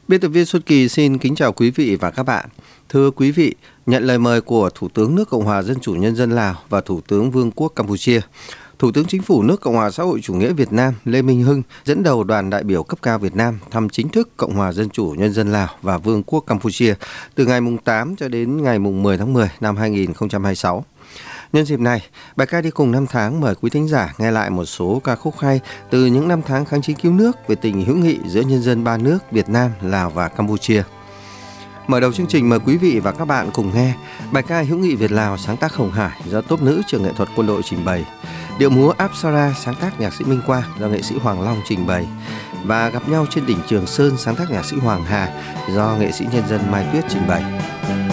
Biên tập viên Xuân Kỳ xin kính chào quý vị và các bạn. Thưa quý vị, nhận lời mời của Thủ tướng nước Cộng hòa Dân chủ Nhân dân Lào và Thủ tướng Vương quốc Campuchia, Thủ tướng Chính phủ nước Cộng hòa xã hội chủ nghĩa Việt Nam Lê Minh Hưng dẫn đầu đoàn đại biểu cấp cao Việt Nam thăm chính thức Cộng hòa Dân chủ Nhân dân Lào và Vương quốc Campuchia từ ngày 8 cho đến ngày 10 tháng 10 năm 2026. Nhân dịp này, bài ca đi cùng năm tháng mời quý thính giả nghe lại một số ca khúc hay từ những năm tháng kháng chiến cứu nước về tình hữu nghị giữa nhân dân ba nước Việt Nam, Lào và Campuchia. Mở đầu chương trình mời quý vị và các bạn cùng nghe bài ca hữu nghị Việt Lào sáng tác Hồng Hải do tốp nữ trường nghệ thuật quân đội trình bày, điệu múa Apsara sáng tác nhạc sĩ Minh Quang do nghệ sĩ Hoàng Long trình bày và Gặp nhau trên đỉnh Trường Sơn sáng tác nhạc sĩ Hoàng Hà do nghệ sĩ nhân dân Mai Tuyết trình bày.